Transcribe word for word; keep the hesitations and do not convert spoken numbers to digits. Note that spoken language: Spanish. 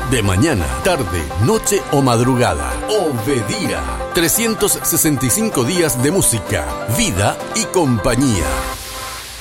De mañana, tarde, noche o madrugada. Obedira. trescientos sesenta y cinco días de música, vida y compañía.